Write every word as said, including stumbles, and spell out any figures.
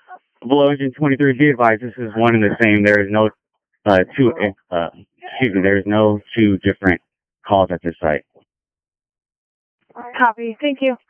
Below engine twenty-three, be advised, this is one and the same. There is no uh, two, uh, excuse me, there is no two different calls at this site. Copy. Thank you.